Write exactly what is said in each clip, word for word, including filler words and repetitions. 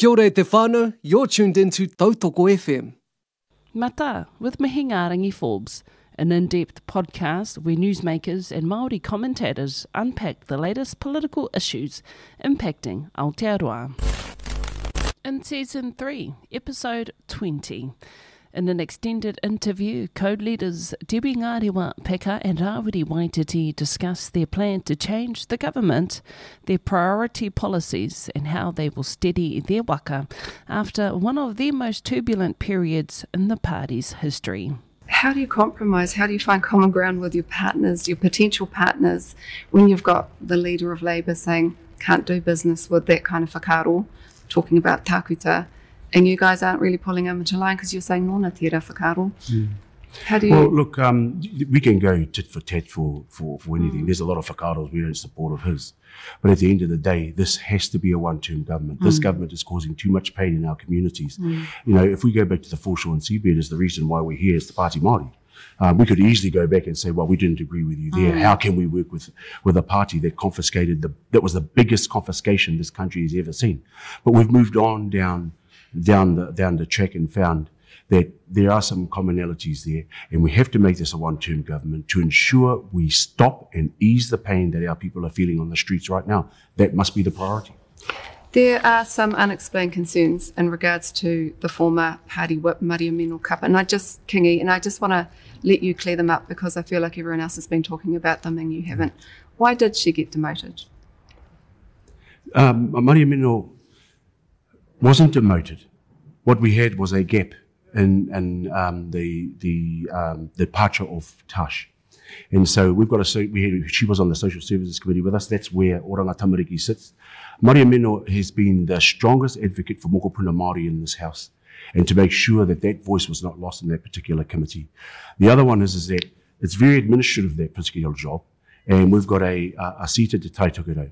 Kia ora e te whānau, you're tuned into Tautoko F M. Mata, with Mahingarangi Forbes, an in-depth podcast where newsmakers and Māori commentators unpack the latest political issues impacting Aotearoa. In Season three, Episode twenty, in an extended interview, Code leaders Debbie Ngarewa Peka and Rawiri Waititi discuss their plan to change the government, their priority policies and how they will steady their waka after one of their most turbulent periods in the party's history. How do you compromise? How do you find common ground with your partners, your potential partners, when you've got the leader of Labour saying can't do business with that kind of whakaaro, talking about takuta, and you guys aren't really pulling him into line because you're saying nona tira whakaaro? Mm. How do you... Well, look, um, we can go tit for tat for, for, for anything. Mm. There's a lot of whakaaros we don't support of his. But at the end of the day, this has to be a one-term government. Mm. This government is causing too much pain in our communities. Mm. You know, if we go back to the foreshore and seabed is the reason why we're here as the Party Māori. Um, we could easily go back and say, well, we didn't agree with you there. Mm. How can we work with with a party that confiscated, the that was the biggest confiscation this country has ever seen? But we've moved on down down the down the track and found that there are some commonalities there, and we have to make this a one-term government to ensure we stop and ease the pain that our people are feeling on the streets right now. That must be the priority. There are some unexplained concerns in regards to the former party whip, Maria Mino Kapa, and I just, Kingi, and I just want to let you clear them up because I feel like everyone else has been talking about them and you haven't. Why did she get demoted? Um, Maria Mino wasn't demoted. What we had was a gap in, in um, the the um, the departure of Tash, and so we've got a we had, she was on the Social Services Committee with us. That's where Oranga Tamariki sits. Maria Mino has been the strongest advocate for mokopuna Māori in this house, and to make sure that that voice was not lost in that particular committee. The other one is is that it's very administrative, that particular job, and we've got a a, a seat at the Taitokero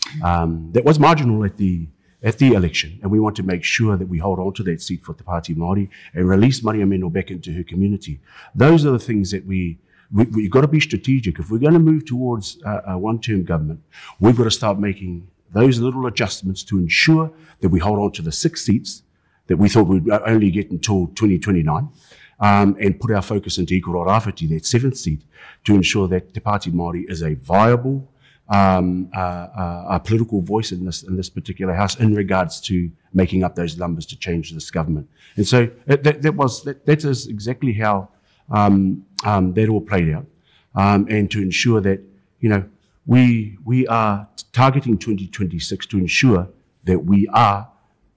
um, that was marginal at the at the election, and we want to make sure that we hold on to that seat for the Party Māori and release Maria Mino back into her community. Those are the things that we, we, we've got to be strategic. If we're going to move towards a, a one-term government, we've got to start making those little adjustments to ensure that we hold on to the six seats that we thought we'd only get until twenty twenty-nine, um, and put our focus into Ikoro Rāwhiti, that seventh seat, to ensure that Te Party Māori is a viable Um, uh, uh, a political voice in this in this particular house in regards to making up those numbers to change this government. And so that, that, that was that, that is exactly how um, um, that all played out, um, and to ensure that you know we we are targeting twenty twenty-six to ensure that we are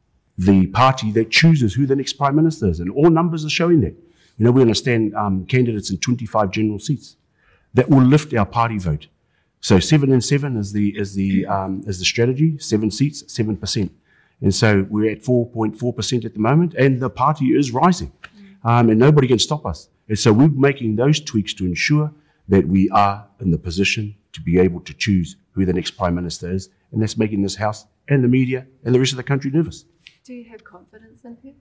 the party that chooses who the next prime minister is, and all numbers are showing that. You know, we understand um, candidates in twenty-five general seats that will lift our party vote. So seven and seven is the is the um, is the strategy. Seven seats, seven percent, and so we're at four point four percent at the moment, and the party is rising, um, and nobody can stop us. And so we're making those tweaks to ensure that we are in the position to be able to choose who the next prime minister is, and that's making this house and the media and the rest of the country nervous. Do you have confidence in her?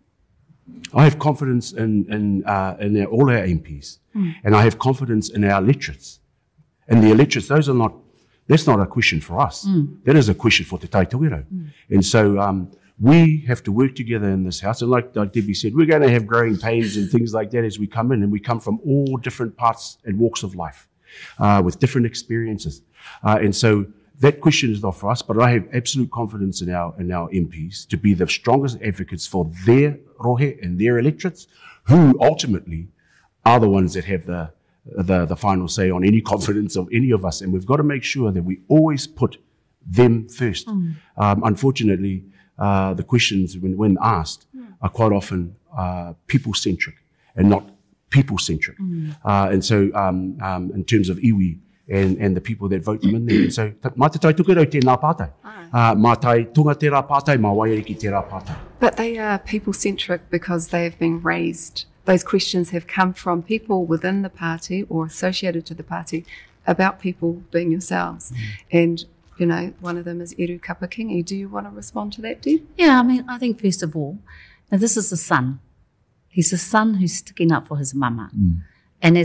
I have confidence in in, uh, in our, all our M Ps, mm. and I have confidence in our electorates. And the electorates, those are not, that's not a question for us. Mm. That is a question for Te Taitokero. Mm. And so um, we have to work together in this house. And like, like Debbie said, we're going to have growing pains and things like that as we come in. And we come from all different parts and walks of life uh, with different experiences. Uh, and so that question is not for us, but I have absolute confidence in our, in our M Ps to be the strongest advocates for their rohe and their electorates, who ultimately are the ones that have the The, the final say on any confidence of any of us, and we've got to make sure that we always put them first. Mm. Um, unfortunately, uh, the questions when, when asked mm. are quite often uh, people-centric and not people-centric. Mm. Uh, and so um, um, in terms of iwi and, and the people that vote them in there, and so mā te taitokero tēnā pātai. Uh, mā tai tunga tērā pātai, mā wairiki tērā pātai. But they are people-centric because they have been raised. Those questions have come from people within the party or associated to the party about people being yourselves. Mm. And, you know, one of them is Eru Kapakingi. Do you want to respond to that, Deb? Yeah, I mean, I think first of all, now this is a son. He's a son who's sticking up for his mama. Mm. And as